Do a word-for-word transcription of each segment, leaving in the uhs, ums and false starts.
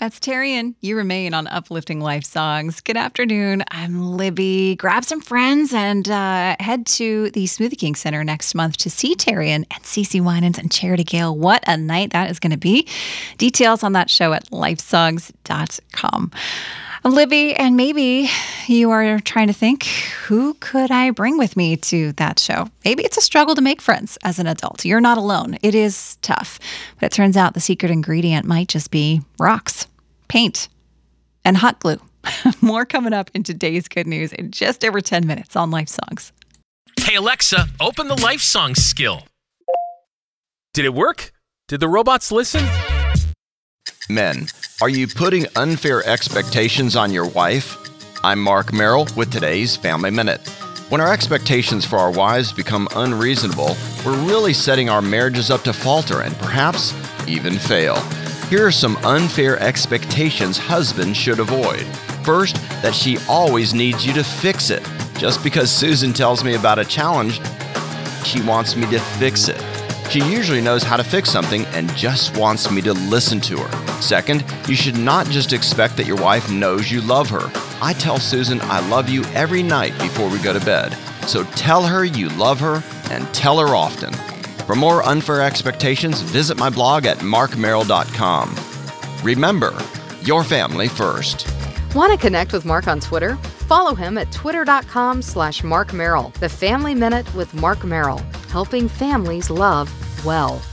That's Tarian. You remain on Uplifting Life Songs. Good afternoon. I'm Libby. Grab some friends and uh, head to the Smoothie King Center next month to see Tarian and Cece Winans and Charity Gale. What a night that is going to be. Details on that show at lifesongs dot com. I'm Libby, and maybe you are trying to think, who could I bring with me to that show? Maybe it's a struggle to make friends as an adult. You're not alone. It is tough. But it turns out the secret ingredient might just be rocks, paint, and hot glue. More coming up in today's good news in just over ten minutes on Life Songs. Hey Alexa, open the Life Songs skill. Did it work? Did the robots listen? Men, are you putting unfair expectations on your wife? I'm Mark Merrill with today's Family Minute. When our expectations for our wives become unreasonable, we're really setting our marriages up to falter and perhaps even fail. Here are some unfair expectations husbands should avoid. First, that she always needs you to fix it. Just because Susan tells me about a challenge, she wants me to fix it. She usually knows how to fix something and just wants me to listen to her. Second, you should not just expect that your wife knows you love her. I tell Susan I love you every night before we go to bed. So tell her you love her and tell her often. For more unfair expectations, visit my blog at mark merrill dot com. Remember, your family first. Want to connect with Mark on Twitter? Follow him at twitter.com slash Mark Merrill. The Family Minute with Mark Merrill, helping families love well.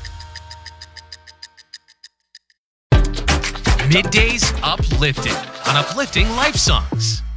Middays Uplifted on Uplifting Life Songs.